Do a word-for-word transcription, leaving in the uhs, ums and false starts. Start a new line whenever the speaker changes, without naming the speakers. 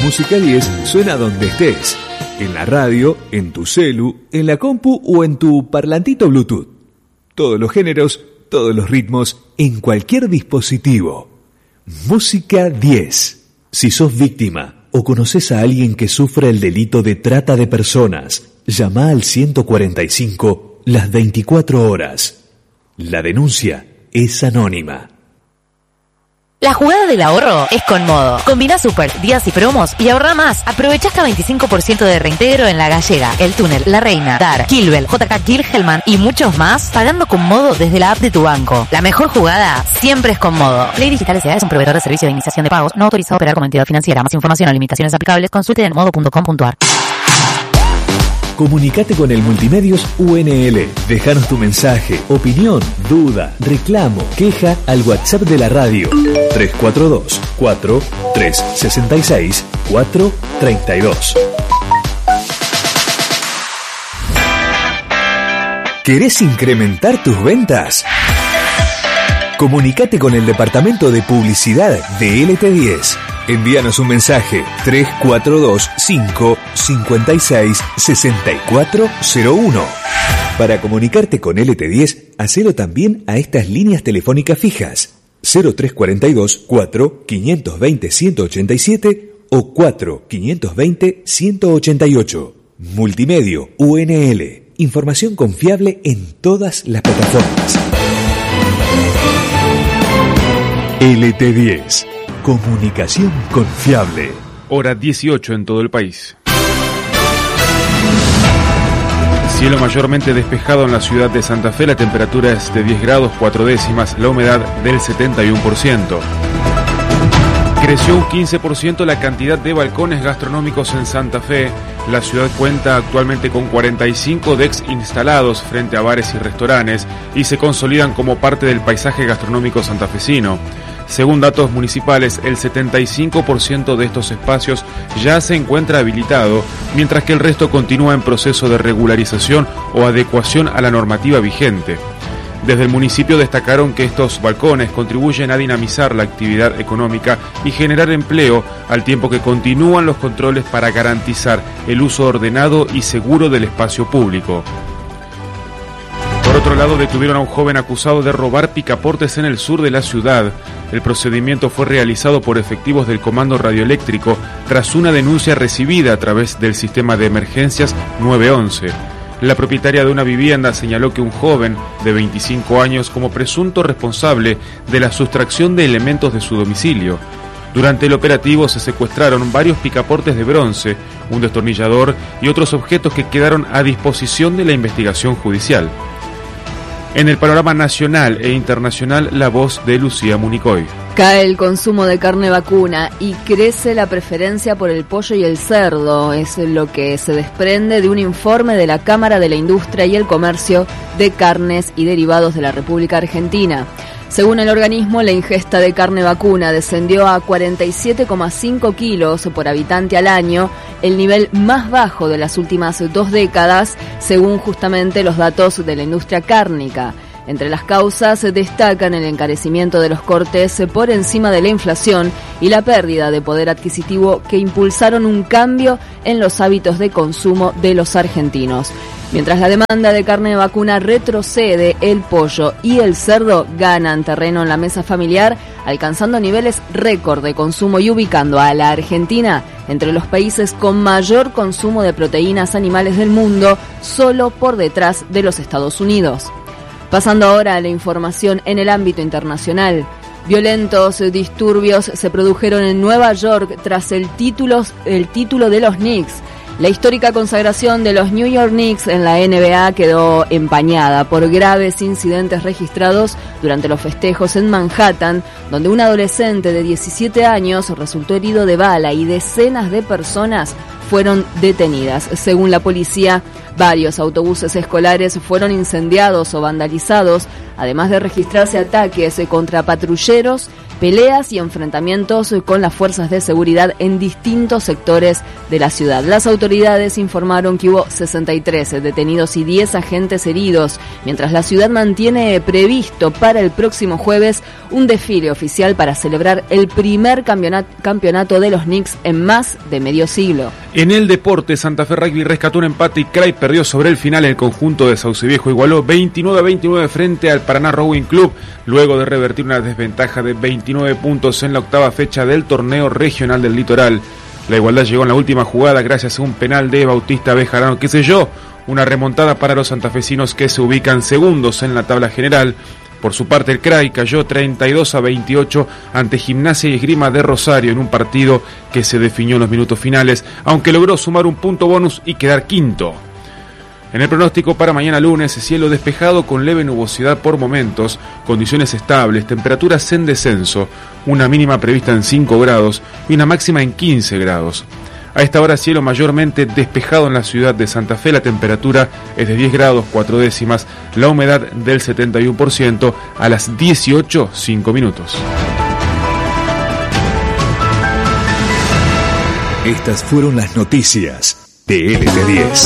Música diez suena donde estés. En la radio, en tu celu, en la compu o en tu parlantito Bluetooth. Todos los géneros, todos los ritmos, en cualquier dispositivo. Música diez. Si sos víctima o conoces a alguien que sufre el delito de trata de personas, llama al ciento cuarenta y cinco las veinticuatro horas. La denuncia es anónima.
La jugada del ahorro es con Modo. Combina super, días y promos y ahorra más. Aprovecha hasta veinticinco por ciento de reintegro en La Gallega, El Túnel, La Reina, Dar, Kilbel, J K Kilhelman y muchos más pagando con Modo desde la app de tu banco. La mejor jugada siempre es con Modo. Play Digital S A es un proveedor de servicio de iniciación de pagos no autorizado a operar como entidad financiera. Más información o limitaciones aplicables consulte en modo punto com punto a r.
Comunicate con el Multimedios U N L. Déjanos tu mensaje, opinión, duda, reclamo, queja al WhatsApp de la radio tres cuatro dos, cuatro, tres seis seis, cuatro tres dos. ¿Querés incrementar tus ventas? Comunicate con el departamento de publicidad de L T diez. Envíanos un mensaje tres cuatro dos, cinco, cinco seis, seis cuatro cero uno. Para comunicarte con L T diez, hacelo también a estas líneas telefónicas fijas cero tres cuatro dos, cuatro, cinco dos cero, uno ocho siete o cuatro, cinco dos cero, uno ocho ocho. Multimedio U N L. Información confiable en todas las plataformas. L T diez. Comunicación confiable.
Hora dieciocho en todo el país. Cielo mayormente despejado en la ciudad de Santa Fe. La temperatura es de diez grados cuatro décimas. La humedad del setenta y uno por ciento. Creció un quince por ciento la cantidad de balcones gastronómicos en Santa Fe. La ciudad cuenta actualmente con cuarenta y cinco decks instalados frente a bares y restaurantes y se consolidan como parte del paisaje gastronómico santafesino. Según datos municipales, el setenta y cinco por ciento de estos espacios ya se encuentra habilitado, mientras que el resto continúa en proceso de regularización o adecuación a la normativa vigente. Desde el municipio destacaron que estos balcones contribuyen a dinamizar la actividad económica y generar empleo, al tiempo que continúan los controles para garantizar el uso ordenado y seguro del espacio público. Por otro lado, detuvieron a un joven acusado de robar picaportes en el sur de la ciudad. El procedimiento fue realizado por efectivos del Comando Radioeléctrico tras una denuncia recibida a través del sistema de emergencias nueve once. La propietaria de una vivienda señaló que un joven de veinticinco años como presunto responsable de la sustracción de elementos de su domicilio. Durante el operativo se secuestraron varios picaportes de bronce, un destornillador y otros objetos que quedaron a disposición de la investigación judicial. En el panorama nacional e internacional, la voz de Lucía Municoy.
Cae el consumo de carne vacuna y crece la preferencia por el pollo y el cerdo. Es lo que se desprende de un informe de la Cámara de la Industria y el Comercio de Carnes y Derivados de la República Argentina. Según el organismo, la ingesta de carne vacuna descendió a cuarenta y siete coma cinco kilos por habitante al año, el nivel más bajo de las últimas dos décadas, según justamente los datos de la industria cárnica. Entre las causas destacan el encarecimiento de los cortes por encima de la inflación y la pérdida de poder adquisitivo que impulsaron un cambio en los hábitos de consumo de los argentinos. Mientras la demanda de carne vacuna retrocede, el pollo y el cerdo ganan terreno en la mesa familiar, alcanzando niveles récord de consumo y ubicando a la Argentina entre los países con mayor consumo de proteínas animales del mundo, solo por detrás de los Estados Unidos. Pasando ahora a la información en el ámbito internacional. Violentos disturbios se produjeron en Nueva York tras el título, el título de los Knicks. La histórica consagración de los New York Knicks en la N B A quedó empañada por graves incidentes registrados durante los festejos en Manhattan, donde un adolescente de diecisiete años resultó herido de bala y decenas de personas fueron detenidas. Según la policía, varios autobuses escolares fueron incendiados o vandalizados, además de registrarse ataques contra patrulleros peleas y enfrentamientos con las fuerzas de seguridad en distintos sectores de la ciudad. Las autoridades informaron que hubo sesenta y tres detenidos y diez agentes heridos, mientras la ciudad mantiene previsto para el próximo jueves un desfile oficial para celebrar el primer campeonato, campeonato de los Knicks en más de medio siglo.
En el deporte, Santa Fe Rugby rescató un empate y Cray perdió sobre el final. El conjunto de Sauce Viejo igualó veintinueve a veintinueve frente al Paraná Rowing Club, luego de revertir una desventaja de veintinueve puntos en la octava fecha del torneo regional del Litoral. La igualdad llegó en la última jugada gracias a un penal de Bautista Bejarano que selló una remontada para los santafesinos, que se ubican segundos en la tabla general. Por su parte, el Cray cayó treinta y dos a veintiocho ante Gimnasia y Esgrima de Rosario en un partido que se definió en los minutos finales, aunque logró sumar un punto bonus y quedar quinto. En el pronóstico para mañana lunes, cielo despejado con leve nubosidad por momentos, condiciones estables, temperaturas en descenso, una mínima prevista en cinco grados y una máxima en quince grados. A esta hora, cielo mayormente despejado en la ciudad de Santa Fe, la temperatura es de diez grados cuatro décimas, la humedad del setenta y uno por ciento a las dieciocho cinco minutos.
Estas fueron las noticias de L T diez.